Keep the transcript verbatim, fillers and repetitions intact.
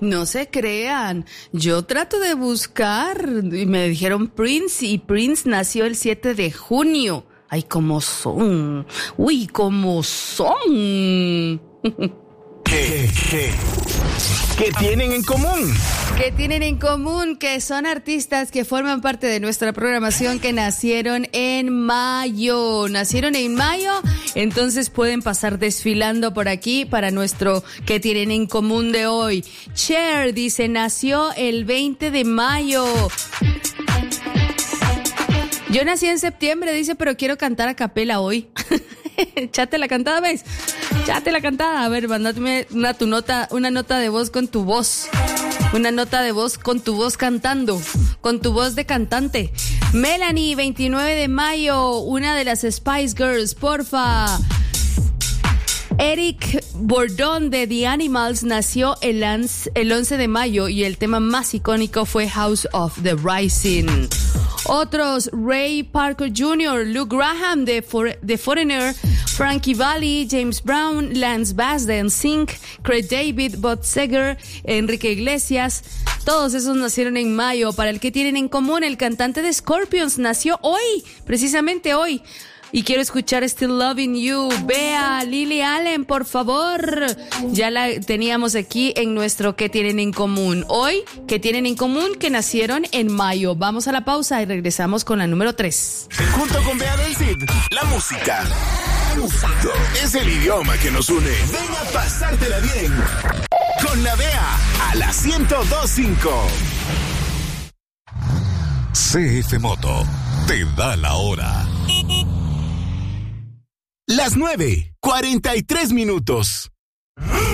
No se crean, yo trato de buscar y me dijeron Prince y Prince nació el siete de junio. Ay, cómo son, uy, cómo son. ¿Qué, qué, qué tienen en común? ¿Qué tienen en común? Que son artistas que forman parte de nuestra programación que nacieron en mayo. Nacieron en mayo, entonces pueden pasar desfilando por aquí para nuestro ¿Qué tienen en común de hoy? Cher dice, nació el veinte de mayo. Yo nací en septiembre, dice, pero quiero cantar a capela hoy. Chate la cantada, ¿ves? Chate la cantada. A ver, mándame una, tu nota, una nota de voz con tu voz. Una nota de voz con tu voz cantando. Con tu voz de cantante. Melanie, veintinueve de mayo. Una de las Spice Girls, porfa. Eric Burdon de The Animals nació el, el once de mayo y el tema más icónico fue House of the Rising. Otros, Ray Parker junior, Luke Graham de For- The Foreigner, Frankie Valli, James Brown, Lance Bass de N Sync, Craig David, Bob Seger, Enrique Iglesias. Todos esos nacieron en mayo. Para el que tienen en común, el cantante de Scorpions nació hoy, precisamente hoy. Y quiero escuchar Still Loving You. Bea, Lily Allen, por favor. Ya la teníamos aquí en nuestro ¿Qué tienen en común? Hoy, ¿qué tienen en común? Que nacieron en mayo. Vamos a la pausa y regresamos con la número tres. Junto con Bea del Cid, la música es el idioma que nos une. Ven a pasártela bien con la Bea a la ciento dos punto cinco. C F Moto te da la hora. Las nueve, cuarenta y tres minutos.